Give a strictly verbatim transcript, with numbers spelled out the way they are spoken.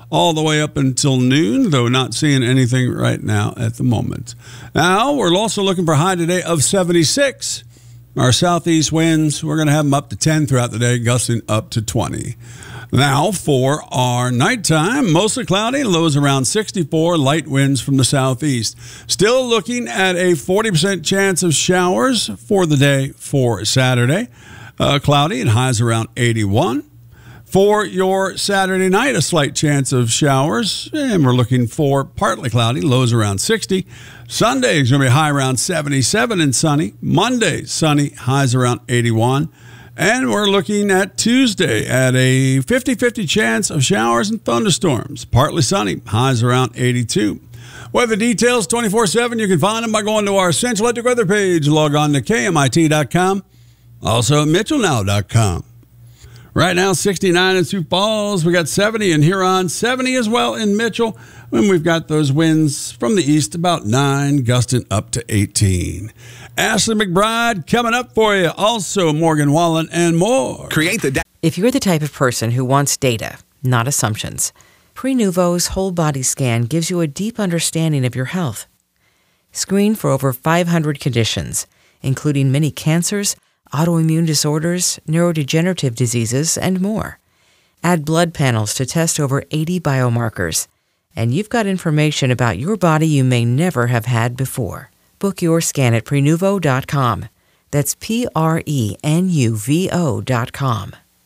all the way up until noon, though not seeing anything right now at the moment. Now, we're also looking for a high today of seventy-six. Our southeast winds, we're going to have them up to ten throughout the day, gusting up to twenty. Now, for our nighttime, mostly cloudy, lows around sixty-four, light winds from the southeast. Still looking at a forty percent chance of showers for the day for Saturday. Uh, cloudy and highs around eighty-one. For your Saturday night, a slight chance of showers, and we're looking for partly cloudy, lows around sixty. Sunday is going to be high around seventy-seven and sunny. Monday, sunny, highs around eighty-one. And we're looking at Tuesday at a fifty-fifty chance of showers and thunderstorms. Partly sunny, highs around eighty-two. Weather details twenty-four seven. You can find them by going to our Central Electric weather page. Log on to K M I T dot com. Also at Mitchell Now dot com. Right now, sixty-nine in Sioux Falls. We got seventy in Huron, seventy as well in Mitchell. And we've got those winds from the east, about nine, gusting up to eighteen. Ashley McBride coming up for you. Also, Morgan Wallen and more. Create the. Da- if you're the type of person who wants data, not assumptions, Prenuvo's whole body scan gives you a deep understanding of your health. Screen for over five hundred conditions, including many cancers, autoimmune disorders, neurodegenerative diseases, and more. Add blood panels to test over eighty biomarkers, and you've got information about your body you may never have had before. Book your scan at Prenuvo dot com. That's P R E N U V O dot com.